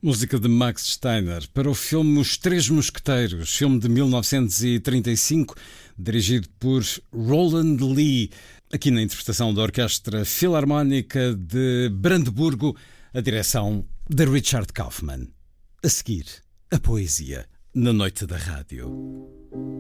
Música de Max Steiner para o filme Os Três Mosqueteiros, filme de 1935, dirigido por Roland Lee, aqui na interpretação da Orquestra Filarmónica de Brandemburgo, a direção de Richard Kaufmann. A seguir, a poesia na noite da rádio.